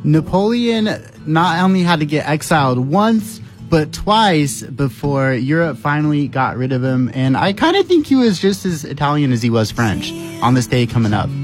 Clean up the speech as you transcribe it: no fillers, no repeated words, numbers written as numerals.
Napoleon not only had to get exiled once, but twice before Europe finally got rid of him. And I kind of think he was just as Italian as he was French on this day coming up.